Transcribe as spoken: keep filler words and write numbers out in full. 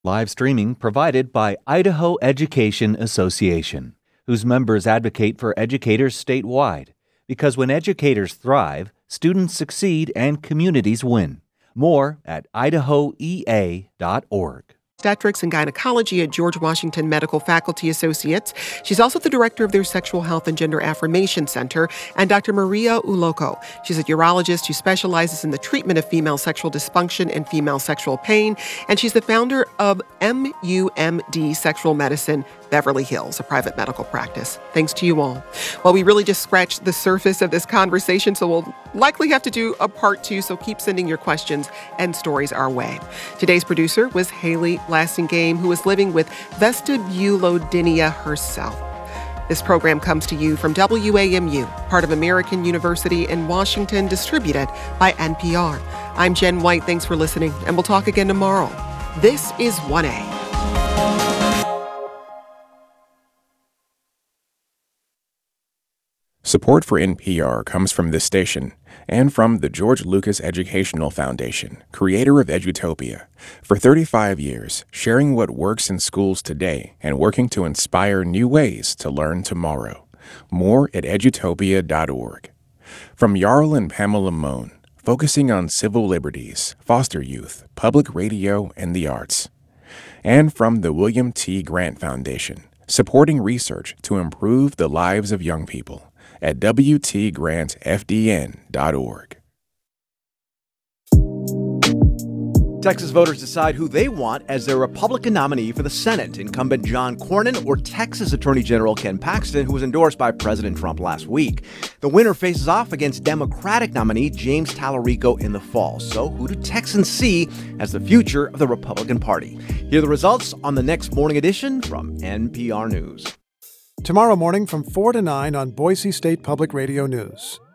Live streaming provided by Idaho Education Association, whose members advocate for educators statewide. Because when educators thrive, students succeed and communities win. More at idaho e a dot org. Obstetrics and Gynecology at George Washington Medical Faculty Associates. She's also the director of their Sexual Health and Gender Affirmation Center, and Doctor Maria Uloko. She's a urologist who specializes in the treatment of female sexual dysfunction and female sexual pain, and she's the founder of M U M D Sexual Medicine Beverly Hills, a private medical practice. Thanks to you all. Well, we really just scratched the surface of this conversation, so we'll likely have to do a part two, so keep sending your questions and stories our way. Today's producer was Haley Lassingame, who is living with vestibulodynia herself. This program comes to you from W A M U, part of American University in Washington, distributed by N P R. I'm Jen White. Thanks for listening, and we'll talk again tomorrow. This is one A. Support for N P R comes from this station and from the George Lucas Educational Foundation, creator of Edutopia. For thirty-five years, sharing what works in schools today and working to inspire new ways to learn tomorrow. More at edutopia dot org. From Jarl and Pamela Mohn, focusing on civil liberties, foster youth, public radio, and the arts. And from the William T. Grant Foundation, supporting research to improve the lives of young people. At w t grant f d n dot org. Texas voters decide who they want as their Republican nominee for the Senate. Incumbent John Cornyn or Texas Attorney General Ken Paxton, who was endorsed by President Trump last week. The winner faces off against Democratic nominee James Tallarico in the fall. So who do Texans see as the future of the Republican Party? Here are the results on the next morning edition from N P R News. Tomorrow morning from four to nine on Boise State Public Radio News.